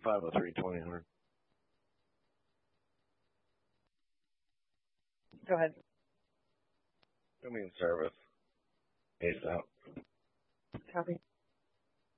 503-2000. Go ahead. Put me in service. ASAP. Copy.